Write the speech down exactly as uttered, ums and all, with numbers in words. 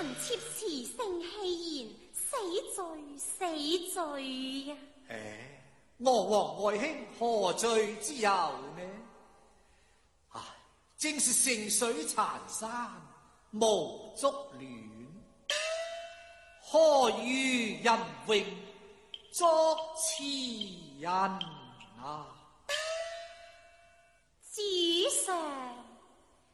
妾雌性戏言，死罪死罪呀！ 哎，我王爱卿何罪之有呢？啊，正是盛水残山，无足恋，何如人永作痴人啊？ 主上。